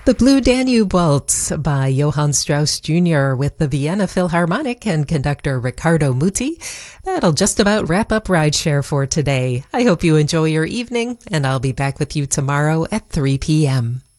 The Blue Danube Waltz by Johann Strauss Jr. with the Vienna Philharmonic and conductor Riccardo Muti. That'll just about wrap up Rideshare for today. I hope you enjoy your evening, and I'll be back with you tomorrow at 3 p.m.